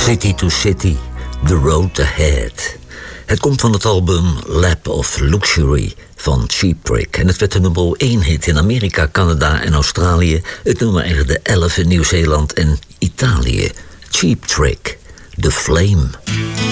City to City, The Road Ahead. Het komt van het album Lap of Luxury van Cheap Trick. En het werd de nummer 1 hit in Amerika, Canada en Australië. Het nummer de 11 in Nieuw-Zeeland en Italië. Cheap Trick, The Flame.